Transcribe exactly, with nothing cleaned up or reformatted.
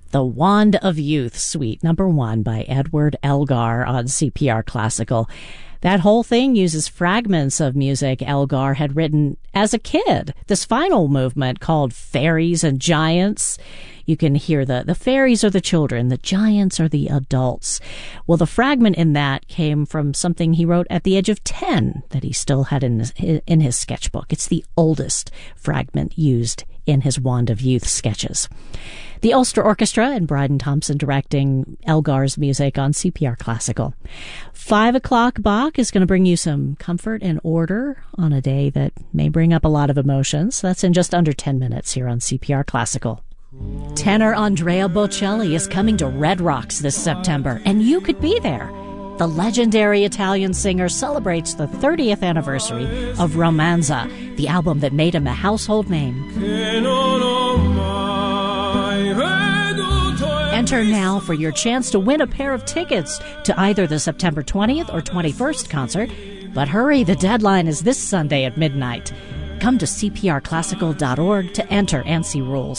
The Wand of Youth, Suite Number One by Edward Elgar on C P R Classical. That whole thing uses fragments of music Elgar had written as a kid. This final movement called Fairies and Giants. You can hear the, the fairies are the children, the giants are the adults. Well, the fragment in that came from something he wrote at the age of ten that he still had in his, in his sketchbook. It's the oldest fragment used in his Wand of Youth sketches. The Ulster Orchestra and Bryden Thompson directing Elgar's music on C P R Classical. Five o'clock Bach is going to bring you some comfort and order on a day that may bring up a lot of emotions. That's in just under ten minutes here on C P R Classical. Tenor Andrea Bocelli is coming to Red Rocks this September, and you could be there. The legendary Italian singer celebrates the thirtieth anniversary of Romanza, the album that made him a household name. Enter now for your chance to win a pair of tickets to either the September twentieth or twenty-first concert. But hurry, the deadline is this Sunday at midnight. Come to C P R classical dot org to enter and see rules.